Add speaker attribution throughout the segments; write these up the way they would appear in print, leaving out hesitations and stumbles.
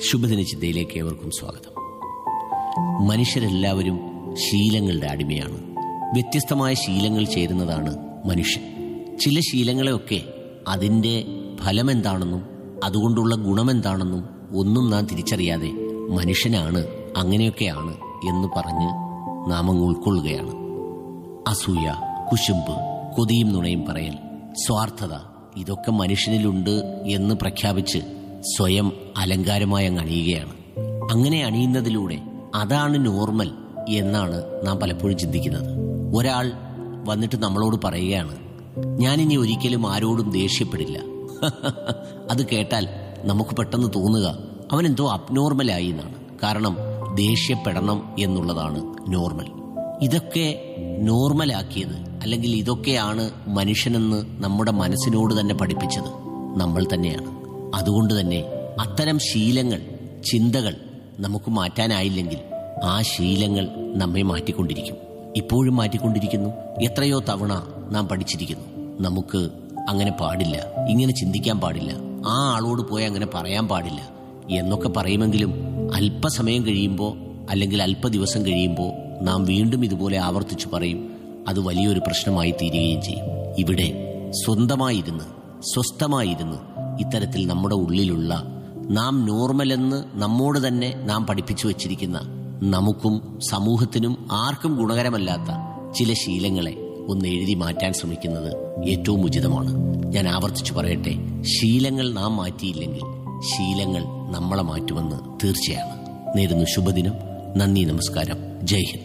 Speaker 1: ശുഭദിന ചിന്തയിലേക്ക് ഏവർക്കും സ്വാഗതം. മനുഷ്യരെല്ലാവരും ശീലങ്ങളുടെ അടിമയാണ്. വ്യത്യസ്തമായ ശീലങ്ങൾ ചേരുന്നതാണ് മനുഷ്യൻ. ചില ശീലങ്ങളെയൊക്കെ അതിൻ്റെ ഫലമെന്താണെന്നും അതുകൊണ്ടുള്ള ഗുണമെന്താണെന്നും ഒന്നും നാം തിരിച്ചറിയാതെ മനുഷ്യനാണ്, അങ്ങനെയൊക്കെയാണ് എന്ന് പറഞ്ഞ് നാം അങ്ങ് ഉൾക്കൊള്ളുകയാണ്. അസൂയ, കുശുമ്പ്, കൊതിയും നുണയും പറയൽ, സ്വാർത്ഥത, ഇതൊക്കെ മനുഷ്യനിലുണ്ട് എന്ന് പ്രഖ്യാപിച്ച് സ്വയം അലങ്കാരമായി അങ്ങ് അണിയുകയാണ്. അങ്ങനെ അണിയുന്നതിലൂടെ അതാണ് നോർമൽ എന്നാണ് നാം പലപ്പോഴും ചിന്തിക്കുന്നത്. ഒരാൾ വന്നിട്ട് നമ്മളോട് പറയുകയാണ്, ഞാനിനി ഒരിക്കലും ആരോടും ദേഷ്യപ്പെടില്ല. അത് കേട്ടാൽ നമുക്ക് പെട്ടെന്ന് തോന്നുക അവനെന്തോ അബ്നോർമലായി എന്നാണ്. കാരണം ദേഷ്യപ്പെടണം എന്നുള്ളതാണ് നോർമൽ. ഇതൊക്കെ നോർമലാക്കിയത്, അല്ലെങ്കിൽ ഇതൊക്കെയാണ് മനുഷ്യനെന്ന് നമ്മുടെ മനസ്സിനോട് തന്നെ പഠിപ്പിച്ചത് നമ്മൾ തന്നെയാണ്. അതുകൊണ്ട് തന്നെ അത്തരം ശീലങ്ങൾ, ചിന്തകൾ നമുക്ക് മാറ്റാനായില്ലെങ്കിൽ ആ ശീലങ്ങൾ നമ്മെ മാറ്റിക്കൊണ്ടിരിക്കും. ഇപ്പോഴും മാറ്റിക്കൊണ്ടിരിക്കുന്നു. എത്രയോ തവണ നാം പഠിച്ചിരിക്കുന്നു, നമുക്ക് അങ്ങനെ പാടില്ല, ഇങ്ങനെ ചിന്തിക്കാൻ പാടില്ല, ആ ആളോട് പോയി അങ്ങനെ പറയാൻ പാടില്ല എന്നൊക്കെ പറയുമെങ്കിലും അല്പസമയം കഴിയുമ്പോൾ അല്ലെങ്കിൽ അല്പ ദിവസം കഴിയുമ്പോൾ നാം വീണ്ടും ഇതുപോലെ ആവർത്തിച്ചു പറയും. അത് വലിയൊരു പ്രശ്നമായി തീരുകയും ചെയ്യും. ഇവിടെ സ്വന്തമായിരുന്ന്, സ്വസ്ഥമായിരുന്ന് ഇത്തരത്തിൽ നമ്മുടെ ഉള്ളിലുള്ള, നാം നോർമലെന്ന് നമ്മോട് തന്നെ നാം പഠിപ്പിച്ചു വച്ചിരിക്കുന്ന, നമുക്കും സമൂഹത്തിനും ആർക്കും ഗുണകരമല്ലാത്ത ചില ശീലങ്ങളെ ഒന്ന് എഴുതി മാറ്റാൻ ശ്രമിക്കുന്നത് ഏറ്റവും ഉചിതമാണ്. ഞാൻ ആവർത്തിച്ചു പറയട്ടെ, ശീലങ്ങൾ നാം മാറ്റിയില്ലെങ്കിൽ ശീലങ്ങൾ നമ്മളെ മാറ്റുമെന്ന് തീർച്ചയാണ്. നേരുന്നു ശുഭദിനം. നന്ദി, നമസ്കാരം, ജയ് ഹിന്ദ്.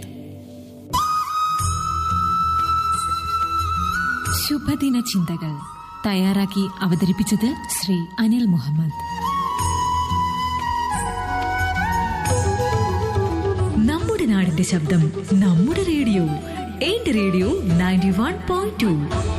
Speaker 2: ശുഭദിന ചിന്തകൾ തയ്യാറാക്കി അവതരിപ്പിച്ചത് ശ്രീ അനിൽ മുഹമ്മദ്. നമ്മുടെ നാടിന്റെ ശബ്ദം, നമ്മുടെ റേഡിയോ. എന്റെ റേഡിയോ 91.2.